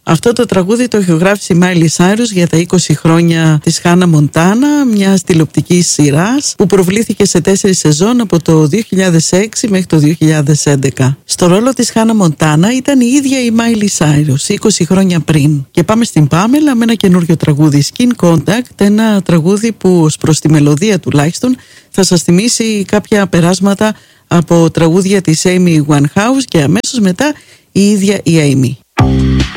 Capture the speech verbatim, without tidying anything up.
Αυτό το τραγούδι το ηχογράφησε η Miley Cyrus για τα είκοσι χρόνια της Hannah Montana, μιας τηλεοπτικής σειράς που προβλήθηκε σε τέσσερις σεζόν από το δύο χιλιάδες έξι μέχρι το δύο χιλιάδες έντεκα. Στο ρόλο της Hannah Montana ήταν η ίδια η Miley Cyrus είκοσι χρόνια πριν. Και πάμε στην Πάμελα με ένα καινούριο τραγούδι, Skin Contact, ένα τραγούδι που ως προς τη μελωδία τουλάχιστον θα σας θυμίσει κάποια περάσματα από τραγούδια της Amy Winehouse και αμέσως μετά η ίδια η Amy.